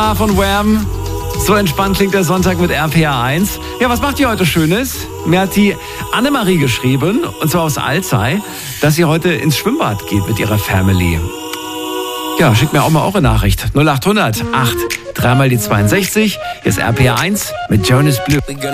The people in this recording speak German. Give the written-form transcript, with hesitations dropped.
Von Wham. So entspannt klingt der Sonntag mit RPA 1. Ja, was macht ihr heute Schönes? Mir hat die Annemarie geschrieben, und zwar aus Alzey, dass sie heute ins Schwimmbad geht mit ihrer Family. Ja, schickt mir auch mal eure Nachricht. 0800 8 3 mal die 62. Hier ist RPA 1 mit Jonas Blue.